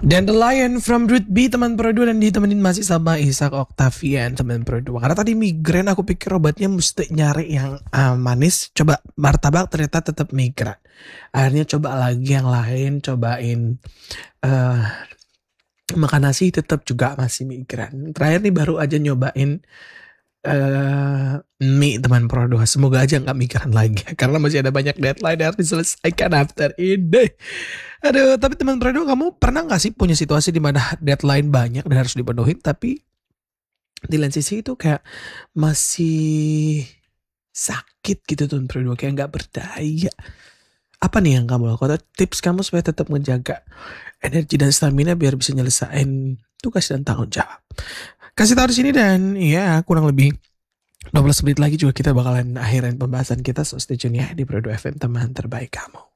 Dandelion from Root B teman Pro 2 dan ditemenin masih sama Ishak Octavian teman Pro 2. Karena tadi migrain aku pikir obatnya mesti nyari yang manis. Coba martabak ternyata tetap migrain. Akhirnya coba lagi yang lain, cobain makan nasi tetap juga masih migrain. Terakhir nih baru aja nyobain mie teman Pro 2. Semoga aja gak migrain lagi karena masih ada banyak deadline yang harus diselesaikan after ini. Aduh, tapi teman Pro 2, kamu pernah gak sih punya situasi di mana deadline banyak dan harus dipenuhin, tapi di lain sisi itu kayak masih sakit gitu teman Pro 2, kayak gak berdaya. Apa nih yang kamu lakukan? Tips kamu supaya tetap menjaga energi dan stamina biar bisa nyelesain tugas dan tanggung jawab. Kasih tahu di sini dan ya kurang lebih 12 menit lagi juga kita bakalan akhirin pembahasan kita. So stay tune ya di Pro 2 FM, teman terbaik kamu.